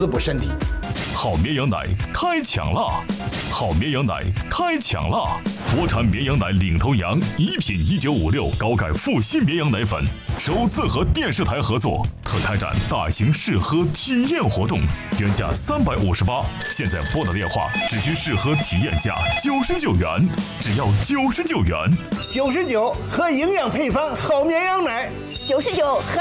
滋补身体。 好绵羊奶开抢啦！好绵羊奶开抢啦！国产绵羊奶领头羊一品1956高钙复吸绵羊奶粉，首次和电视台合作，特开展大型试喝体验活动，原价358，现在拨打电话只需试喝体验价99元，只要99元。 99喝营养配方好绵羊奶， 99喝。